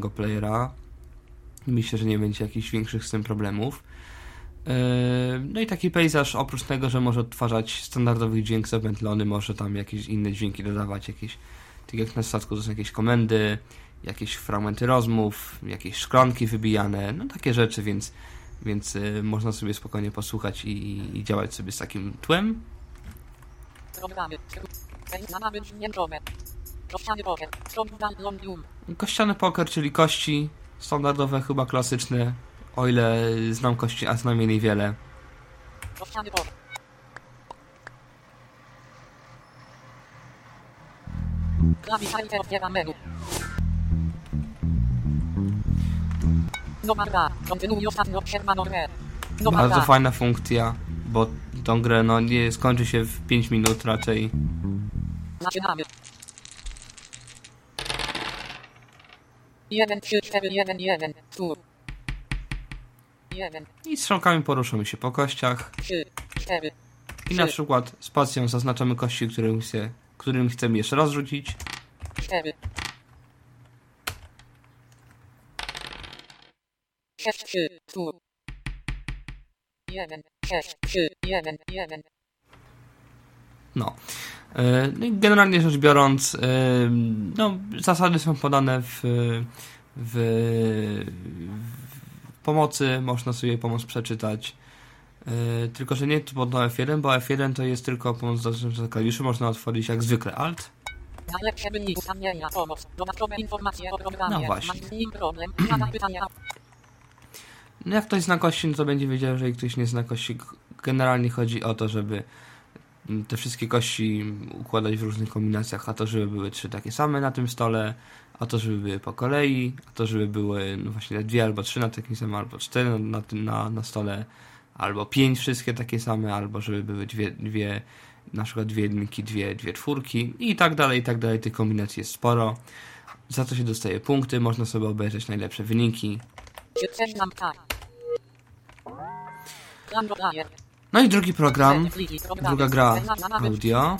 normalnego playera. Myślę, że nie będzie jakichś większych z tym problemów. No i taki pejzaż, oprócz tego, że może odtwarzać standardowy dźwięk zapętlony, może tam jakieś inne dźwięki dodawać, jakieś, tak jak na statku to są jakieś komendy, jakieś fragmenty rozmów, jakieś szklanki wybijane, no takie rzeczy, więc można sobie spokojnie posłuchać i działać sobie z takim tłem. Kościany poker, czyli kości standardowe, chyba klasyczne, o ile znam kości, a znam je niewiele. Bardzo fajna funkcja, bo tą grę nie skończy się w 5 minut raczej. Zaczynamy. 1, 3, 4, 1, 1, tur. 1. I strzałkami poruszamy się po kościach. 3, 4. I na przykład spacją zaznaczamy kości, którym chcemy jeszcze raz rzucić. 4. 6, 3, tur. 1, 6, 3, 1, 1. No. Generalnie rzecz biorąc, zasady są podane w pomocy, można sobie pomoc przeczytać. Tylko, że nie pod F1, bo F1 to jest tylko pomoc do klawiszy, można otworzyć jak zwykle Alt. Najlepsze wyniki, ustawienia, pomoc, dodatkowe informacje o programie. No właśnie. Mam z nim problem, zadam pytania. No jak ktoś zna kości, no to będzie wiedział, jeżeli ktoś nie zna kości. Generalnie chodzi o to, żeby te wszystkie kości układać w różnych kombinacjach, a to żeby były 3 takie same na tym stole, a to żeby były po kolei, a to żeby były właśnie 2 albo 3 na takim samym, albo 4 na stole, albo 5 wszystkie takie same, albo żeby były dwie na przykład 2 jedynki, 2 czwórki i tak dalej, i tak dalej. Tych kombinacji jest sporo. Za to się dostaje punkty, można sobie obejrzeć najlepsze wyniki. No i drugi program, druga gra audio.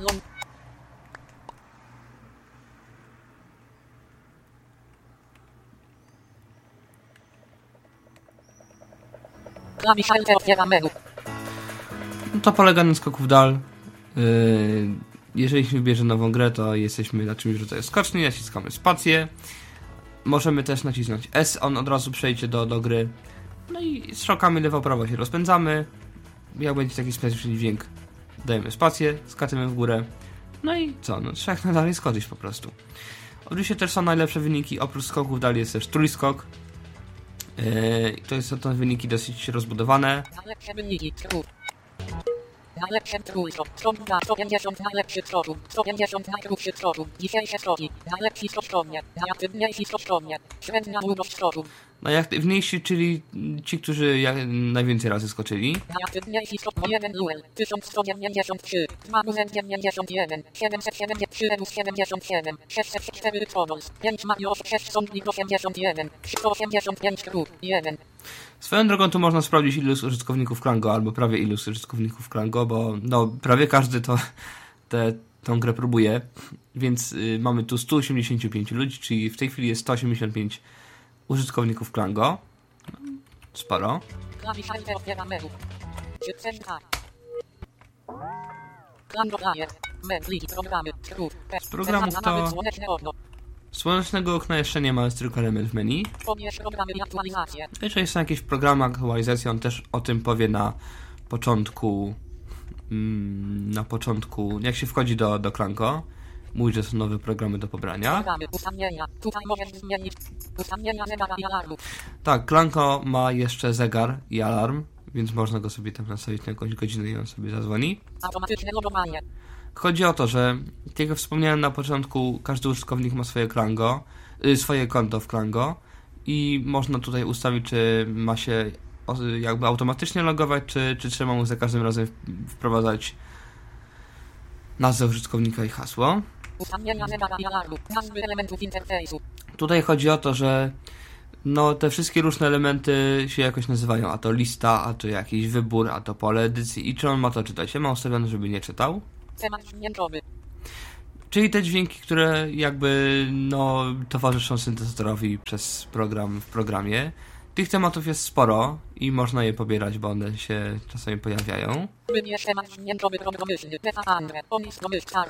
To polega na skoku w dal. Jeżeli się wybierze nową grę, to jesteśmy na czymś w rodzaju skoczni, naciskamy spację. Możemy też nacisnąć S, on od razu przejdzie do gry. No i strzałkami lewo-prawo się rozpędzamy. Jak będzie taki specjalny dźwięk, dajemy spację, skaczemy w górę. No i co? No trzeba jak najdalej skoczyć po prostu. Oczywiście też są najlepsze wyniki. Oprócz skoków dalej jest też trójskok. To są te wyniki dosyć rozbudowane. Najlepsze wyniki, najlepszy trójskok, 150 najlepszy skoków, 150 najkrótszy skoków, dzisiejsze skoki, najlepsi skoczkowie, najaktywniejsi skoczkowie, średnia długość skoków. Najaktywniejsi, czyli ci, którzy najwięcej razy skoczyli. Najaktywniejsi skok 1 duel, 1193, 2091, 773 Emus 77, 604 Kodos, 5 Mariusz 6 Sądnik 81, 385 Kruk, 1. Swoją drogą tu można sprawdzić ilu użytkowników Klango, albo prawie ilu użytkowników Klango, bo prawie każdy tą grę próbuje, więc mamy tu 185 ludzi, czyli w tej chwili jest 185 użytkowników Klango. Sporo. Z programów to słonecznego okna jeszcze nie ma, jest tylko element w menu. Jeżeli są jakieś programy aktualizacji, on też o tym powie na początku, jak się wchodzi do Klango. Mówi, że są nowe programy do pobrania. Tak, Klango ma jeszcze zegar i alarm, więc można go sobie tam nastawić na jakąś godzinę i on sobie zadzwoni. Chodzi o to, że jak wspomniałem na początku, każdy użytkownik ma swoje konto w Klango i można tutaj ustawić, czy ma się jakby automatycznie logować, czy trzeba mu za każdym razem wprowadzać nazwę użytkownika i hasło. Tutaj chodzi o to, że te wszystkie różne elementy się jakoś nazywają, a to lista, a to jakiś wybór, a to pole edycji i czy on ma to czytać. Ja mam ustawione, żeby nie czytał. Czyli te dźwięki, które jakby towarzyszą syntezatorowi w programie. Tych tematów jest sporo i można je pobierać, bo one się czasami pojawiają. Wybierz temat dźwiękowy programmyślny. Wybierz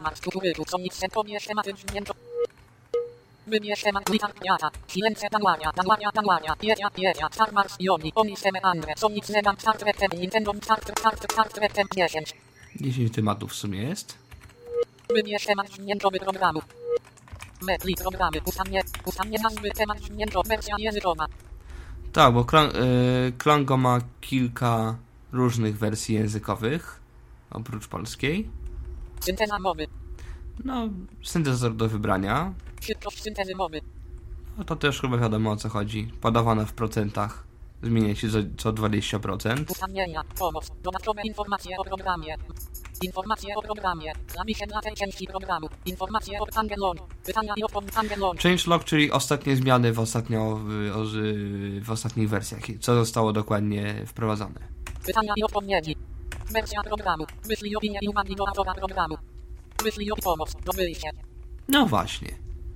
temat litarniata. Silence dawania. Jedia. Star Wars Joni. Omiseme Andre. Sonic Zegan Star Trek Nintendo Star Trek 10. 10 tematów w sumie jest. Wybierz temat dźwiękowy programu. Metli programy. Ustanie nazwy temat dźwiękowy. Wersja językowa. Tak, bo Klango ma kilka różnych wersji językowych, oprócz polskiej. Synteza mowy. Syntezator do wybrania. Szybkość syntezy mowy. To też chyba wiadomo, o co chodzi. Podawane w procentach. Zmienia się co 20%. Ustawienia. Pomoc. Dodatkowe informacje o programie. Klawisze dla tej części programu. Informacje o Tangelon. Pytania i odpowiedzi Tangelon. Changelog, czyli ostatnie zmiany w ostatnich wersjach. Co zostało dokładnie wprowadzone. Pytania i odpowiedzi. Wersja programu. Wyślij opinię i uwagi do autora programu. Wyślij pomoc. Do wyjścia. No właśnie.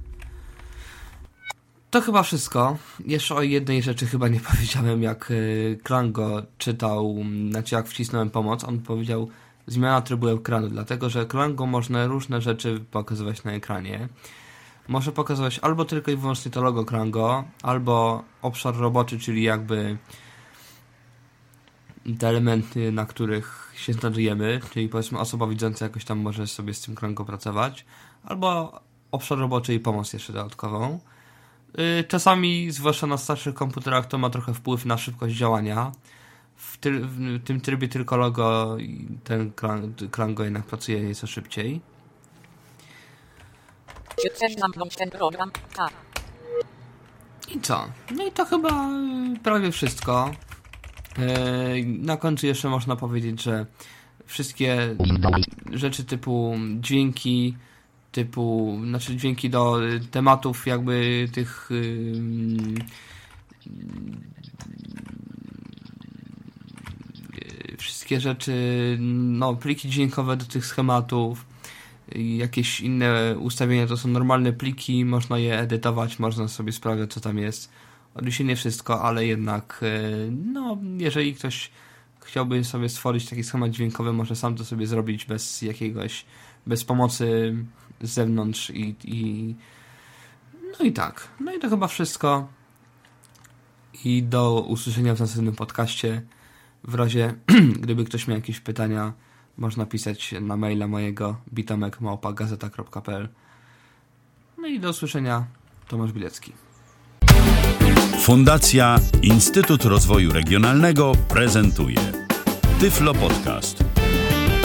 To chyba wszystko. Jeszcze o jednej rzeczy chyba nie powiedziałem, jak Klango czytał, jak wcisnąłem pomoc, on powiedział zmiana trybu ekranu, dlatego że Klango można różne rzeczy pokazywać na ekranie. Może pokazywać albo tylko i wyłącznie to logo Klango, albo obszar roboczy, czyli jakby te elementy, na których się znajdujemy, czyli powiedzmy osoba widząca jakoś tam może sobie z tym Klango pracować, albo obszar roboczy i pomoc jeszcze dodatkową. Czasami, zwłaszcza na starszych komputerach, to ma trochę wpływ na szybkość działania. W tym trybie tylko logo ten Klango jednak pracuje nieco szybciej. Czy chcesz zamknąć ten program? Tak. I co? No i to chyba prawie wszystko. Na końcu jeszcze można powiedzieć, że wszystkie rzeczy typu dźwięki, dźwięki do tematów jakby tych wszystkie rzeczy, pliki dźwiękowe do tych schematów, jakieś inne ustawienia, to są normalne pliki, można je edytować, można sobie sprawdzać, co tam jest. Oczywiście nie wszystko, ale jednak jeżeli ktoś chciałby sobie stworzyć taki schemat dźwiękowy, może sam to sobie zrobić bez pomocy z zewnątrz i tak. No i to chyba wszystko. I do usłyszenia w następnym podcaście. W razie, gdyby ktoś miał jakieś pytania, można pisać na maila mojego bitomek@gazeta.pl. No i do usłyszenia. Tomasz Bilecki. Fundacja Instytut Rozwoju Regionalnego prezentuje Tyflo Podcast.